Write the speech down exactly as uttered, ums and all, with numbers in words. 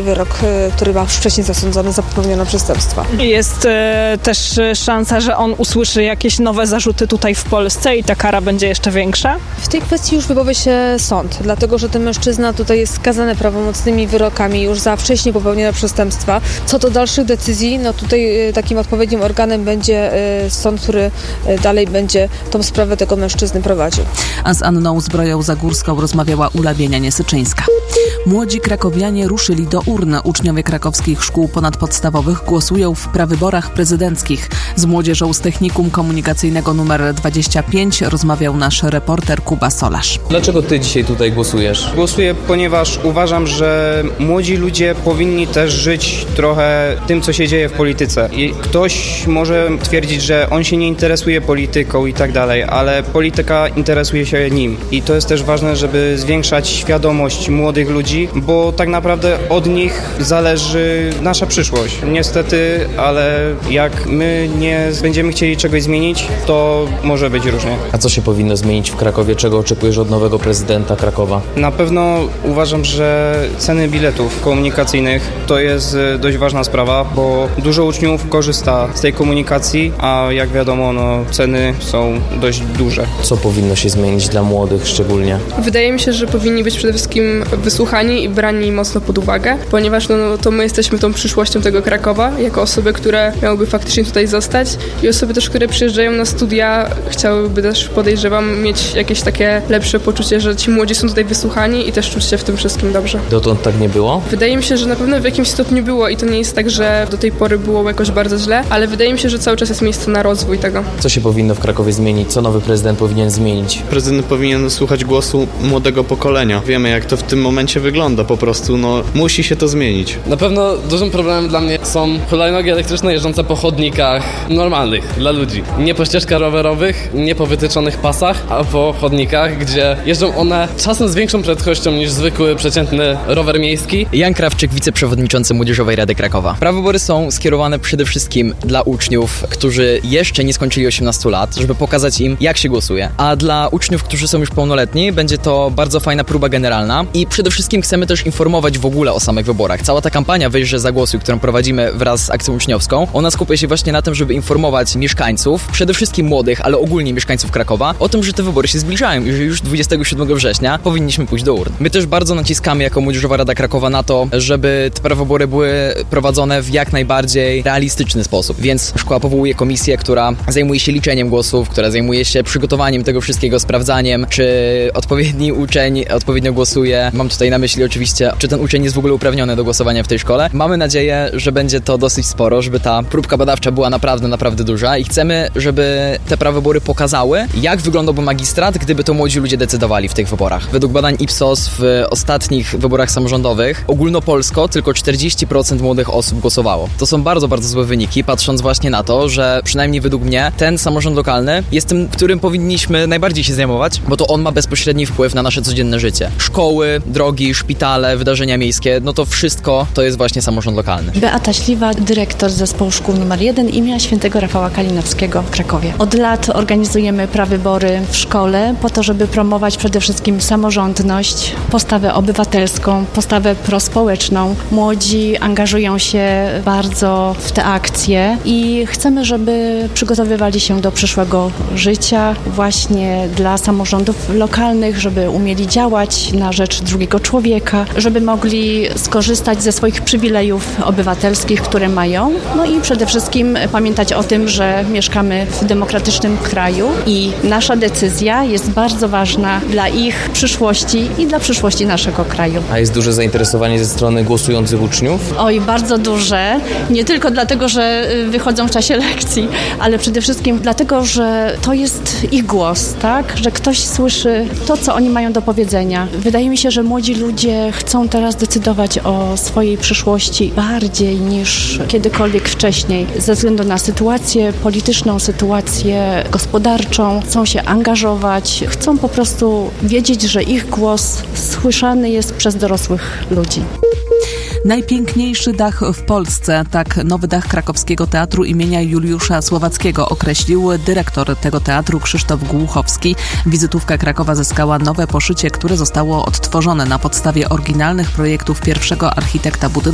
wyrok, który ma wcześniej zasądzony za popełnione przestępstwa. Jest e, też szansa, że on usłyszy jakieś nowe zarzuty tutaj w Polsce i ta kara będzie jeszcze większa? W tej kwestii już wypowie się sąd, dlatego że ten mężczyzna tutaj jest skazany prawomocnymi wyrokami już za wcześniej popełnione przestępstwa. Co do dalszych decyzji, no tutaj takim odpowiednim organem będzie sąd, który dalej będzie tą sprawę tego mężczyzny prowadził. A z Anną Zbroją-Zagórską rozmawiała Ula Bienianie-Syczyńska. Młodzi krakowianie ruszyli do urn. Uczniowie krakowskich szkół ponadpodstawowych głosują w prawyborach prezydenckich. Z młodzieżą z Technikum Komunikacyjnego numer dwadzieścia pięć rozmawiał nasz reporter Kuba Solarz. Dlaczego ty dzisiaj tutaj głosujesz? Głosuję, ponieważ uważam, że młodzi ludzie powinni też żyć trochę tym, co się dzieje w polityce. I ktoś może twierdzić, że on się nie interesuje polityką i tak dalej, ale polityka interesuje się nim. I to jest też ważne, żeby zwiększać świadomość młodych ludzi, bo tak naprawdę od nich zależy nasza przyszłość. Niestety, ale jak my nie będziemy chcieli czegoś zmienić, to może być różnie. A co się powinno zmienić w Krakowie? Czego oczekujesz od nowego prezydenta Krakowa? Na pewno uważam, że ceny biletów komunikacyjnych to jest dość ważna sprawa, bo dużo uczniów korzysta z tej komunikacji, a jak wiadomo, no, ceny są dość duże. Co powinno się zmienić dla młodych szczególnie? Wydaje mi się, że powinni być przede wszystkim wysłuchani i brani mocno pod uwagę, ponieważ no, no, to my jesteśmy tą przyszłością tego Krakowa, jako osoby, które miałyby faktycznie tutaj zostać i osoby też, które przyjeżdżają na studia, chciałyby też, podejrzewam, mieć jakieś takie lepsze poczucie, że ci młodzi są tutaj wysłuchani i też czuć się w tym wszystkim dobrze. Dotąd tak nie było? Wydaje mi się, że na pewno w jakimś stopniu było i to nie jest tak, że do tej pory było jakoś bardzo źle, ale wydaje mi się, że cały czas jest miejsce na rozwój tego. Co się powinno w Krakowie zmienić? Co nowy prezydent powinien zmienić? Prezydent powinien słuchać głosu młodego pokolenia. Wiemy, jak to w tym momencie wygląda. Po prostu, no, musi się to zmienić. Na pewno dużym problemem dla mnie są hulajnogi elektryczne jeżdżące po chodnikach normalnych dla ludzi. Nie po ścieżkach rowerowych, nie po wytyczonych pasach, a po chodnikach, gdzie jeżdżą one czasem z większą prędkością niż zwykły, przeciętny rower miejski. Jan Krawczyk, wiceprzewodniczący Młodzieżowej Rady Krakowa. Prawybory są skierowane przede wszystkim dla uczniów, którzy jeszcze nie skończyli osiemnastu lat, żeby pokazać im, jak się głosuje. A dla uczniów, którzy są już pełnoletni, będzie to bardzo fajna próba generalna i przede wszystkim chcemy też informować w ogóle o samych wyborach. Cała ta kampania Weź, że zagłosuj, którą prowadzimy wraz z akcją uczniowską, ona skupia się właśnie na tym, żeby informować mieszkańców, przede wszystkim młodych, ale ogólnie mieszkańców Krakowa, o tym, że te wybory się zbliżają i że już dwudziestego siódmego września powinniśmy pójść do urn. My też bardzo naciskamy jako Młodzieżowa Rada Krakowa na to, żeby te prawybory były prowadzone w jak najbardziej realistyczny sposób. Więc szkoła powołuje komisję, która zajmuje się liczeniem głosów, która zajmuje się przygotowaniem tego wszystkiego, sprawdzaniem, czy odpowiedni uczeń odpowiednio głosuje. Mam tutaj na myśli oczywiście, czy ten uczeń jest w ogóle uprawniony do głosowania w tej szkole. Mamy nadzieję, że będzie to dosyć sporo, żeby ta próbka badawcza była naprawdę, naprawdę duża i chcemy, żeby te prawybory pokazały, jak wyglądałby magistrat, gdyby to młodzi ludzie decydowali w tych wyborach. Według badań Ipsos w ostatnich wyborach samorządowych ogólnopolsko tylko czterdzieści procent młodych osób głosowało. To są bardzo, bardzo złe wyniki, patrząc właśnie na to, że przynajmniej według mnie ten samorząd lokalny jest tym, którym powinniśmy najbardziej się zajmować, bo to on ma bezpośredni wpływ na nasze codzienne życie. Szkoły, drogi, szpitale, wydarzenia miejskie, no to wszystko to jest właśnie samorząd lokalny. Beata Śliwa, dyrektor zespołu szkół numer jeden imienia świętego Rafała Kalinowskiego w Krakowie. Od lat organizujemy prawybory w szkole po to, żeby promować przede wszystkim samorządność, postawę obywatelską, postawę prospołeczną. Młodzi angażują się bardzo w te akcje i chcemy, żeby przygotowywali się do przyszłego życia właśnie dla samorządów lokalnych, żeby umieli działać na rzecz drugiego człowieka, żeby mogli skorzystać ze swoich przywilejów obywatelskich, które mają. No i przede wszystkim pamiętać o tym, że mieszkamy w demokratycznym kraju i nasza decyzja jest bardzo ważna dla ich przyszłości i dla przyszłości naszego kraju. A jest duże zainteresowanie ze strony głosujących uczniów? Oj, bardzo duże. Nie tylko dlatego, że wychodzą w czasie lekcji, ale przede wszystkim dlatego, że to jest ich głos, tak? Że ktoś słyszy to, co oni mają do powiedzenia. Wydaje mi się, że młodzi ludzie chcą teraz decydować o swojej przyszłości bardziej niż kiedykolwiek wcześniej. Ze względu na sytuację polityczną, sytuację gospodarczą, chcą się angażować, chcą po prostu wiedzieć, że ich głos słyszany jest przez dorosłych ludzi. Najpiękniejszy dach w Polsce, tak nowy dach krakowskiego teatru imienia Juliusza Słowackiego określił dyrektor tego teatru Krzysztof Głuchowski. Wizytówka Krakowa zyskała nowe poszycie, które zostało odtworzone na podstawie oryginalnych projektów pierwszego architekta budynku